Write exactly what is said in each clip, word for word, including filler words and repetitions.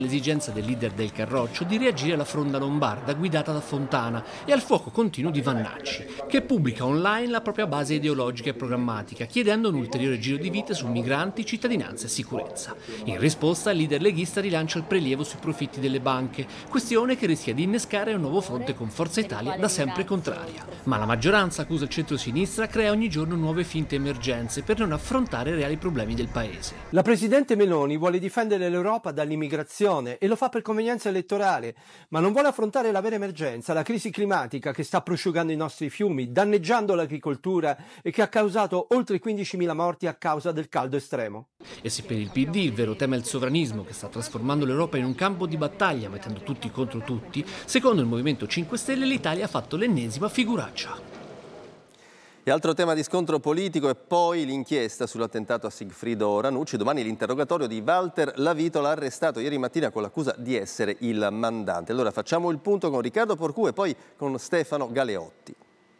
L'esigenza del leader del Carroccio di reagire alla fronda lombarda guidata da Fontana e al fuoco continuo di Vannacci, che pubblica online la propria base ideologica e programmatica, chiedendo un ulteriore giro di vite su migranti, cittadinanza e sicurezza. In risposta, il leader leghista rilancia il prelievo sui profitti delle banche, questione che rischia di innescare un nuovo fronte con Forza Italia da sempre contraria. Ma la maggioranza, accusa il centro-sinistra, crea ogni giorno nuove finte emergenze per non affrontare i reali problemi del paese. La presidente Meloni vuole difendere l'Europa dall'immigrazione e lo fa per convenienza elettorale, ma non vuole affrontare la vera emergenza, la crisi climatica che sta prosciugando i nostri fiumi, danneggiando l'agricoltura e che ha causato oltre quindicimila morti a causa del caldo estremo. E se per il P D il vero tema è il sovranismo che sta trasformando l'Europa in un campo di battaglia mettendo tutti contro tutti, secondo il Movimento cinque Stelle l'Italia ha fatto l'ennesima figuraccia. E altro tema di scontro politico è poi l'inchiesta sull'attentato a Sigfrido Ranucci. Domani l'interrogatorio di Walter Lavitola, arrestato ieri mattina con l'accusa di essere il mandante. Allora facciamo il punto con Riccardo Porcu e poi con Stefano Galeotti.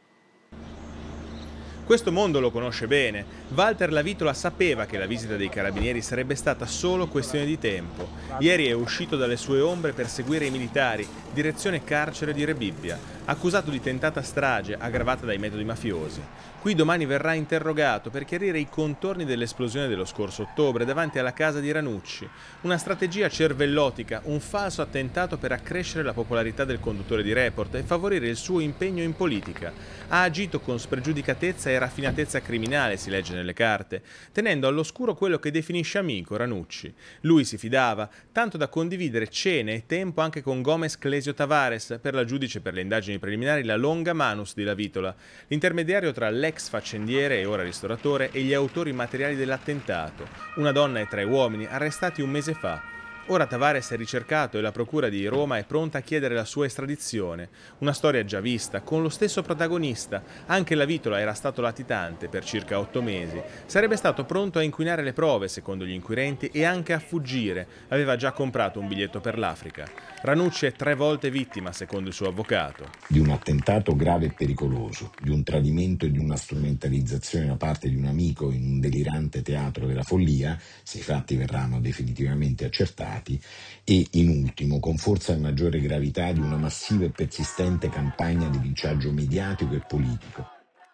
Questo mondo lo conosce bene. Walter Lavitola sapeva che la visita dei carabinieri sarebbe stata solo questione di tempo. Ieri è uscito dalle sue ombre per seguire i militari, direzione carcere di Rebibbia, accusato di tentata strage aggravata dai metodi mafiosi. Qui domani verrà interrogato per chiarire i contorni dell'esplosione dello scorso ottobre davanti alla casa di Ranucci. Una strategia cervellotica, un falso attentato per accrescere la popolarità del conduttore di Report e favorire il suo impegno in politica. Ha agito con spregiudicatezza e raffinatezza criminale, si legge nelle carte, tenendo all'oscuro quello che definisce amico Ranucci. Lui si fidava, tanto da condividere cene e tempo anche con Gomez Clesio Tavares, per la giudice per le indagini preliminari la longa manus di Lavitola, l'intermediario tra l'ex faccendiere e ora ristoratore e gli autori materiali dell'attentato, una donna e tre uomini arrestati un mese fa. Ora Tavares è ricercato e la procura di Roma è pronta a chiedere la sua estradizione. Una storia già vista, con lo stesso protagonista. Anche Lavitola era stato latitante per circa otto mesi. Sarebbe stato pronto a inquinare le prove, secondo gli inquirenti, e anche a fuggire. Aveva già comprato un biglietto per l'Africa. Ranucci è tre volte vittima, secondo il suo avvocato. Di un attentato grave e pericoloso, di un tradimento e di una strumentalizzazione da parte di un amico in un delirante teatro della follia, se i fatti verranno definitivamente accertati, e in ultimo con forza e maggiore gravità di una massiva e persistente campagna di linciaggio mediatico e politico.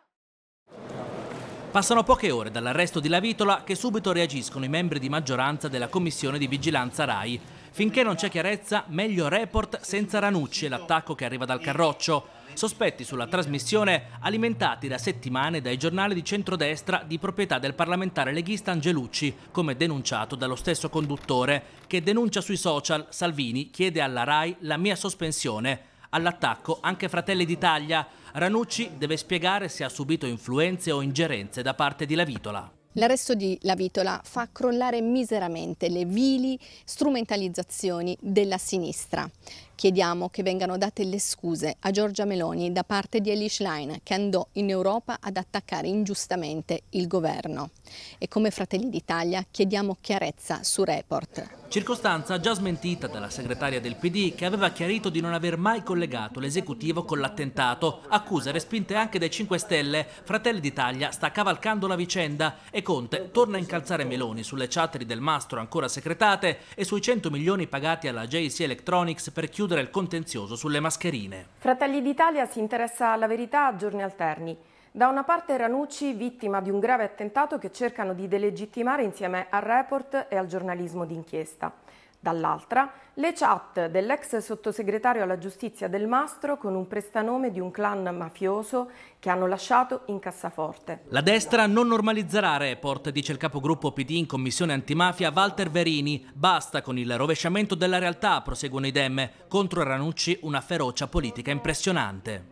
Passano poche ore dall'arresto di Lavitola che subito reagiscono i membri di maggioranza della commissione di vigilanza Rai. Finché non c'è chiarezza, meglio Report senza Ranucci e l'attacco che arriva dal Carroccio. Sospetti sulla trasmissione alimentati da settimane dai giornali di centrodestra di proprietà del parlamentare leghista Angelucci, come denunciato dallo stesso conduttore, che denuncia sui social Salvini chiede alla Rai la mia sospensione. All'attacco anche Fratelli d'Italia. Ranucci deve spiegare se ha subito influenze o ingerenze da parte di Lavitola. L'arresto di Lavitola fa crollare miseramente le vili strumentalizzazioni della sinistra. Chiediamo che vengano date le scuse a Giorgia Meloni da parte di Elly Schlein, che andò in Europa ad attaccare ingiustamente il governo. E come Fratelli d'Italia chiediamo chiarezza su Report. Circostanza già smentita dalla segretaria del P D, che aveva chiarito di non aver mai collegato l'esecutivo con l'attentato. Accuse respinte anche dai cinque Stelle. Fratelli d'Italia sta cavalcando la vicenda e Conte torna a incalzare Meloni sulle chattery del Mastro ancora secretate e sui cento milioni pagati alla J C Electronics per chiudere il contenzioso sulle mascherine. Fratelli d'Italia si interessa alla verità a giorni alterni. Da una parte Ranucci, vittima di un grave attentato che cercano di delegittimare insieme al Report e al giornalismo d'inchiesta. Dall'altra, le chat dell'ex sottosegretario alla giustizia Del Mastro con un prestanome di un clan mafioso che hanno lasciato in cassaforte. La destra non normalizzerà Report, dice il capogruppo P D in commissione antimafia Walter Verini. Basta con il rovesciamento della realtà, proseguono i Dem. Contro Ranucci una ferocia politica impressionante.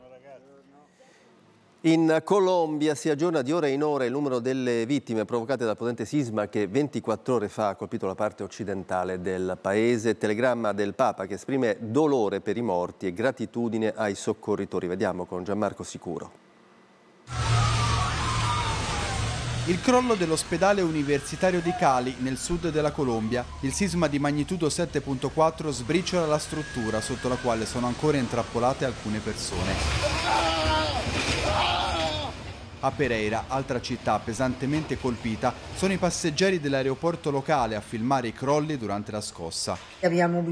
In Colombia si aggiorna di ora in ora il numero delle vittime provocate dal potente sisma che ventiquattro ore fa ha colpito la parte occidentale del paese. Telegramma del Papa che esprime dolore per i morti e gratitudine ai soccorritori. Vediamo con Gianmarco Sicuro. Il crollo dell'ospedale universitario di Cali, nel sud della Colombia. Il sisma di magnitudo sette virgola quattro sbriciola la struttura sotto la quale sono ancora intrappolate alcune persone. A Pereira, altra città pesantemente colpita, sono i passeggeri dell'aeroporto locale a filmare i crolli durante la scossa. Abbiamo